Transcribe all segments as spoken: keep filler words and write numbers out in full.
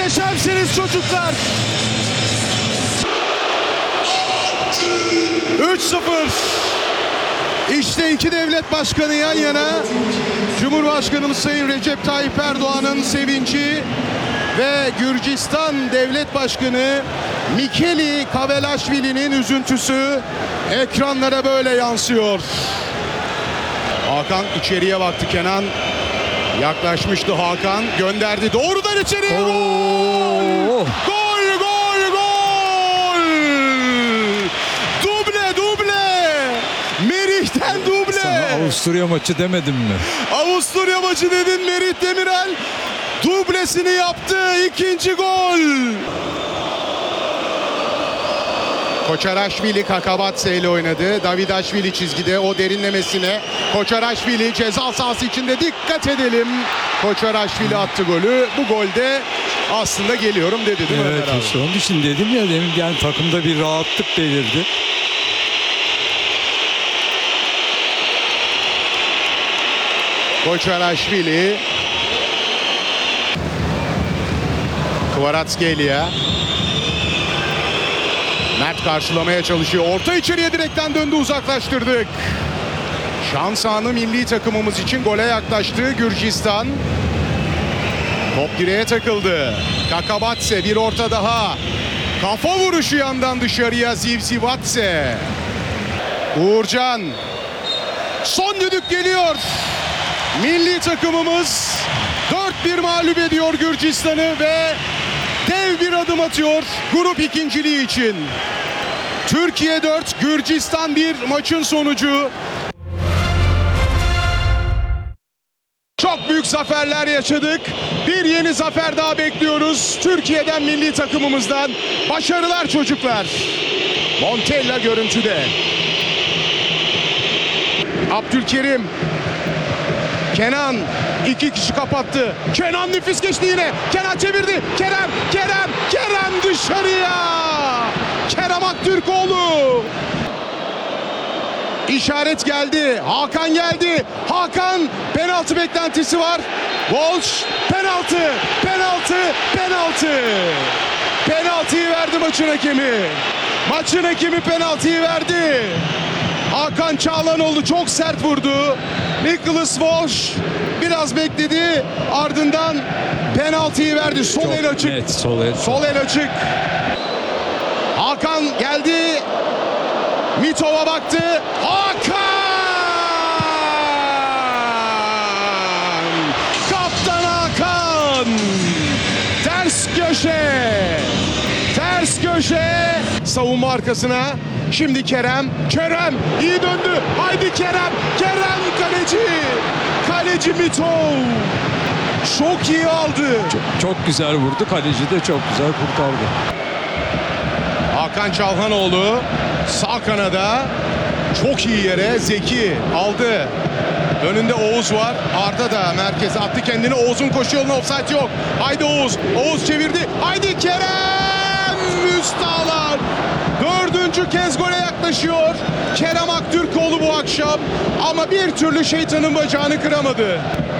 Muhteşemsiniz çocuklar. üç sıfır. İşte iki devlet başkanı yan yana. Cumhurbaşkanımız Sayın Recep Tayyip Erdoğan'ın sevinci ve Gürcistan Devlet Başkanı Mikeli Kavelaşvili'nin üzüntüsü ekranlara böyle yansıyor. Hakan içeriye baktı. Kenan yaklaşmıştı. Hakan gönderdi. Doğrudan içeriye. Gol! Gol, gol, gol! Duble, duble! Merih'ten duble! Sana Avusturya maçı demedim mi? Avusturya maçı dedin, Merih Demirel dublesini yaptı. İkinci gol. Koçaraşvili Kakabatse ile oynadı. Davidaşvili çizgide, o derinlemesine. Koçaraşvili ceza sahası içinde, dikkat edelim. Koçaraşvili attı golü. Bu golde aslında geliyorum dedi değil mi? Evet, işte onun için dedim ya demin, yani takımda bir rahatlık belirdi. Koçaraşvili. Kvaratskhelia. Mert karşılamaya çalışıyor. Orta içeriye direkten döndü, uzaklaştırdık. Şans anı milli takımımız için, gole yaklaştı Gürcistan. Top direğe takıldı. Kakabatse, bir orta daha. Kafa vuruşu yandan dışarıya, Zivzivatse. Uğurcan. Son düdük geliyor. Milli takımımız dört bir mağlup ediyor Gürcistan'ı ve dev bir adım atıyor grup ikinciliği için. Türkiye dört, Gürcistan bir maçın sonucu. Çok büyük zaferler yaşadık. Bir yeni zafer daha bekliyoruz Türkiye'den, milli takımımızdan. Başarılar çocuklar. Montella görüntüde. Abdülkerim. Kenan iki kişi kapattı. Kenan nefis geçti yine. Kenan çevirdi. Kerem, Kerem, Kerem dışarıya. Kerem Aktürkoğlu. İşaret geldi. Hakan geldi. Hakan, penaltı beklentisi var. Walsh, penaltı, penaltı, penaltı. Penaltıyı verdi maçın hakemi. Maçın hakemi penaltıyı verdi. Hakan Çağlanoğlu çok sert vurdu. Nicholas Walsh biraz bekledi. Ardından penaltıyı verdi. Sol Çok el açık. net, sol el. Sol el açık. Hakan geldi. Mitov'a baktı. Hakan! Kaptan Hakan! Ters köşe! Ters köşe! Savunma arkasına. Şimdi Kerem. Kerem iyi döndü. Haydi Kerem. Kerem kaleci. Kaleci Mitov. Çok iyi aldı. Çok, çok güzel vurdu. Kaleci de çok güzel kurtardı. Hakan Çalhanoğlu sağ kanada, çok iyi yere. Zeki aldı. Önünde Oğuz var. Arda da merkeze attı kendini. Oğuz'un koşu yoluna, ofsayt yok. Haydi Oğuz. Oğuz çevirdi. Haydi Kerem. Üst ağlar. Dördüncü kez gole yaklaşıyor Kerem Aktürkoğlu bu akşam. Ama bir türlü şeytanın bacağını kıramadı.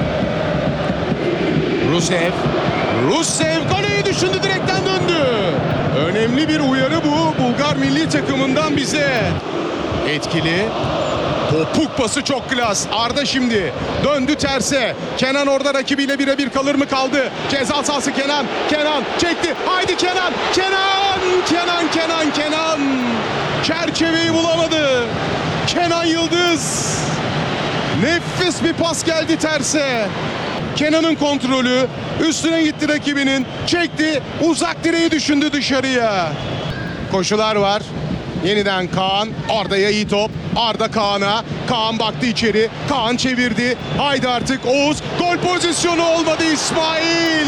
Rusev. Rusev kaleyi düşündü, direkten döndü. Önemli bir uyarı bu Bulgar milli takımından bize. Etkili. Topuk pası çok klas. Arda şimdi döndü terse. Kenan orada rakibiyle birebir kalır mı, kaldı. Ceza sahası Kenan. Kenan çekti. Haydi Kenan. Kenan. Kenan. Kenan. Kenan. Çerçeveyi bulamadı. Kenan Yıldız. Nefis bir pas geldi terse. Kenan'ın kontrolü. Üstüne gitti rakibinin. Çekti. Uzak direği düşündü dışarıya. Koşular var. Yeniden Kaan. Arda'ya iyi top. Arda Kaan'a. Kaan baktı içeri. Kaan çevirdi. Haydi artık Oğuz. Gol pozisyonu olmadı. İsmail.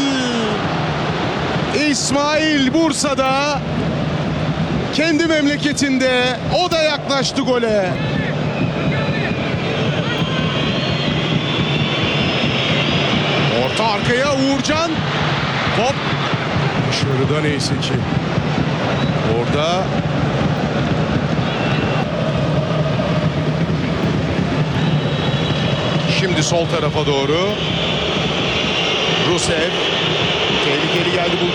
İsmail Bursa'da. Kendi memleketinde. O da yaklaştı gole. Orta arkaya Uğurcan. Hop. Dışarıda neyse ki. Orada şimdi sol tarafa doğru Rusev tehlikeli geldi.